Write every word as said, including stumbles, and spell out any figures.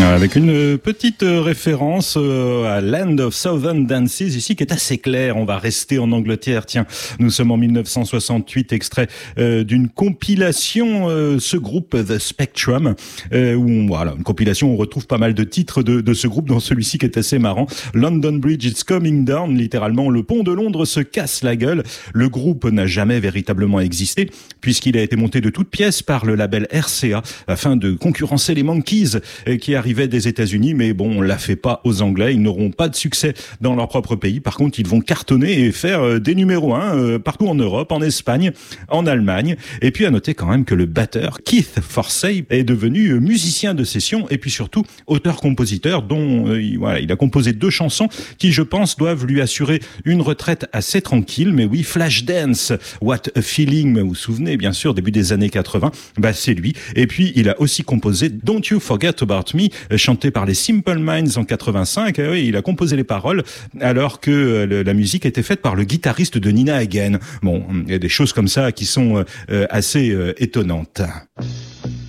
Avec une petite référence à Land of Southern Dances ici qui est assez claire. On va rester en Angleterre. Tiens, nous sommes en mille neuf cent soixante-huit, extrait euh, d'une compilation, euh, ce groupe The Spectrum, euh, où on, voilà, une compilation où on retrouve pas mal de titres de, de ce groupe, dont celui-ci qui est assez marrant. London Bridge is coming down, littéralement le pont de Londres se casse la gueule. Le groupe n'a jamais véritablement existé puisqu'il a été monté de toutes pièces par le label R C A afin de concurrencer les Monkees euh, qui arrivaient des États-Unis, mais bon, on l'a fait pas aux Anglais. Ils n'auront pas de succès dans leur propre pays. Par contre, ils vont cartonner et faire euh, des numéros un euh, partout en Europe, en Espagne, en Allemagne. Et puis à noter quand même que le batteur Keith Forsey est devenu euh, musicien de session et puis surtout auteur-compositeur, dont euh, il, voilà, il a composé deux chansons qui, je pense, doivent lui assurer une retraite assez tranquille. Mais oui, Flashdance, What a Feeling, vous vous souvenez bien sûr, début des années quatre-vingts, bah c'est lui. Et puis il a aussi composé Don't You Forget About Me, chanté par les Simple Minds en quatre-vingt-cinq. Et oui, il a composé les paroles alors que le, la musique était faite par le guitariste de Nina Hagen. Bon, il y a des choses comme ça qui sont euh, assez euh, étonnantes.